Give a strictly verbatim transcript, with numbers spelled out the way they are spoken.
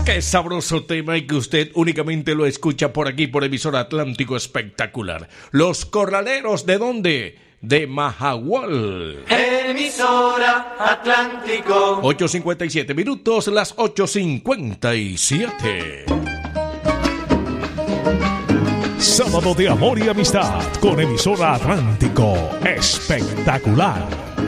Qué sabroso tema y que usted únicamente lo escucha por aquí, por Emisora Atlántico Espectacular. Los Corraleros, ¿de dónde? De Mahahual. Emisora Atlántico. ocho cincuenta y siete minutos, las ocho cincuenta y siete. Sábado de amor y amistad con Emisora Atlántico Espectacular.